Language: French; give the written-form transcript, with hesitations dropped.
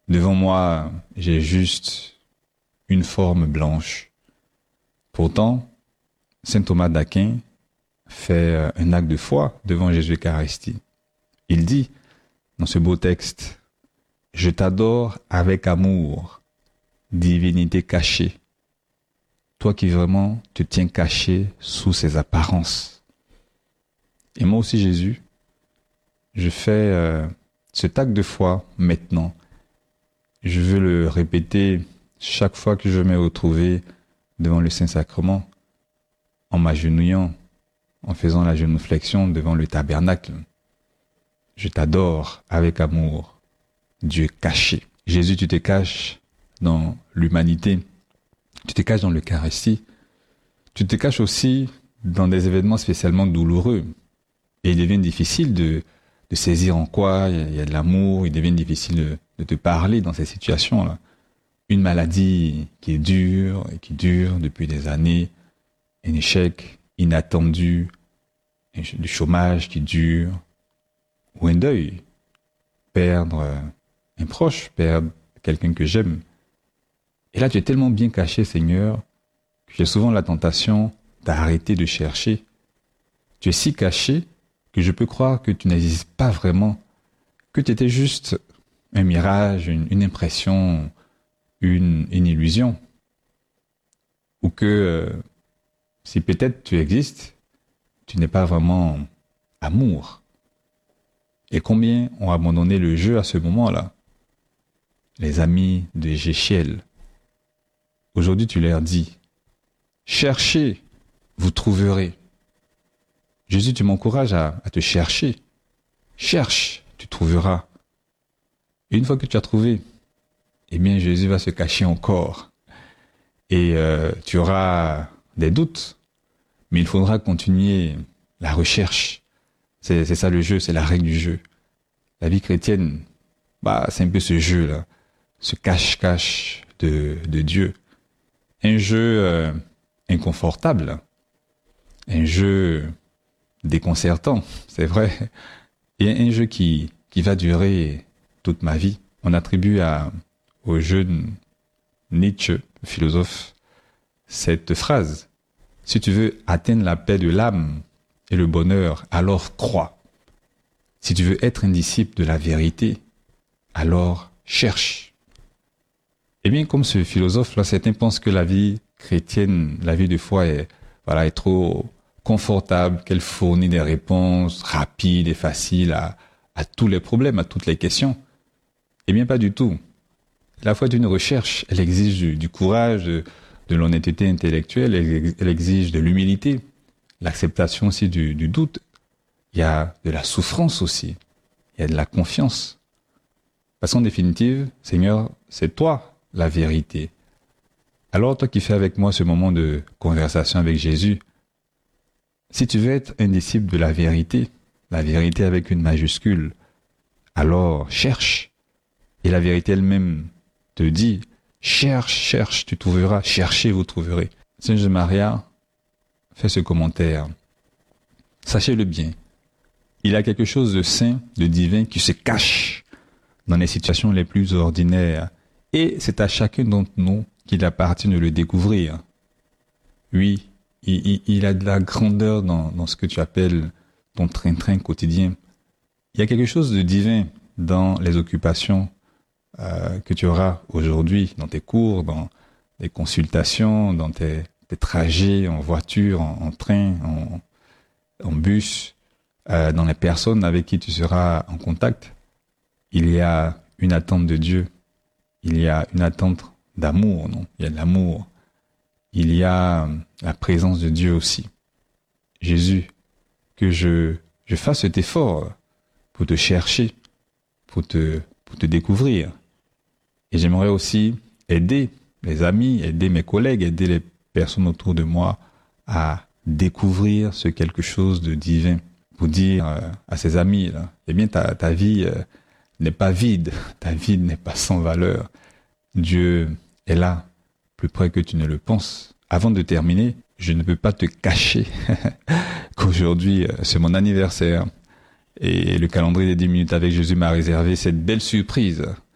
Devant moi, j'ai juste une forme blanche. Pourtant, saint Thomas d'Aquin fait un acte de foi devant Jésus Eucharistie. Il dit, dans ce beau texte, « Je t'adore avec amour, divinité cachée, toi qui vraiment te tiens caché sous ces apparences. » Et moi aussi, Jésus, je fais cet acte de foi maintenant. Je veux le répéter chaque fois que je me retrouve devant le Saint-Sacrement, en m'agenouillant, en faisant la génuflexion devant le tabernacle. Je t'adore avec amour, Dieu caché. Jésus, tu te caches dans l'humanité, tu te caches dans l'Eucharistie, tu te caches aussi dans des événements spécialement douloureux. Et il devient difficile de saisir en quoi il y a de l'amour, il devient difficile de te parler dans ces situations-là. Une maladie qui est dure et qui dure depuis des années, un échec inattendu, du chômage qui dure, ou un deuil, perdre un proche, perdre quelqu'un que j'aime. Et là, tu es tellement bien caché, Seigneur, que j'ai souvent la tentation d'arrêter de chercher. Tu es si caché que je peux croire que tu n'existes pas vraiment, que tu étais juste un mirage, une impression, une illusion. Ou que si peut-être tu existes, tu n'es pas vraiment amour. Et combien ont abandonné le jeu à ce moment-là? Les amis de Jéchiel. Aujourd'hui, tu leur dis, cherchez, vous trouverez. Jésus, tu m'encourages à te chercher. Cherche, tu trouveras. Et une fois que tu as trouvé, eh bien, Jésus va se cacher encore. Et tu auras des doutes, mais il faudra continuer la recherche. C'est ça le jeu, c'est la règle du jeu. La vie chrétienne, c'est un peu ce jeu-là, ce cache-cache de Dieu. Un jeu inconfortable, un jeu déconcertant, c'est vrai, et un jeu qui va durer toute ma vie. On attribue au jeune Nietzsche, philosophe, cette phrase. Si tu veux atteindre la paix de l'âme et le bonheur, alors crois. Si tu veux être un disciple de la vérité, alors cherche. Eh bien, comme ce philosophe-là, certains pensent que la vie chrétienne, la vie de foi est trop confortable, qu'elle fournit des réponses rapides et faciles à tous les problèmes, à toutes les questions. Eh bien, pas du tout. La foi d'une recherche, elle exige du courage, de l'honnêteté intellectuelle, elle exige de l'humilité, l'acceptation aussi du doute. Il y a de la souffrance aussi, il y a de la confiance. Parce qu'en définitive, Seigneur, c'est toi la vérité. Alors toi qui fais avec moi ce moment de conversation avec Jésus, si tu veux être un disciple de la vérité avec une majuscule, alors cherche. Et la vérité elle-même te dit, cherche, tu trouveras, cherchez, vous trouverez. Saint Joseph Maria fait ce commentaire. Sachez-le bien, il y a quelque chose de saint, de divin qui se cache dans les situations les plus ordinaires. Et c'est à chacun d'entre nous qu'il appartient de le découvrir. Oui, il a de la grandeur dans ce que tu appelles ton train-train quotidien. Il y a quelque chose de divin dans les occupations que tu auras aujourd'hui, dans tes cours, dans les consultations, dans tes trajets en voiture, en train, en bus, dans les personnes avec qui tu seras en contact. Il y a une attente de Dieu. Il y a une attente d'amour, non? Il y a de l'amour. Il y a la présence de Dieu aussi. Jésus, que je fasse cet effort pour te chercher, pour te découvrir. Et j'aimerais aussi aider les amis, aider mes collègues, aider les personnes autour de moi à découvrir ce quelque chose de divin. Pour dire à ses amis, là, eh bien, ta vie n'est pas vide, ta vie n'est pas sans valeur. Dieu est là, plus près que tu ne le penses. Avant de terminer, je ne peux pas te cacher qu'aujourd'hui, c'est mon anniversaire. Et le calendrier des 10 minutes avec Jésus m'a réservé cette belle surprise.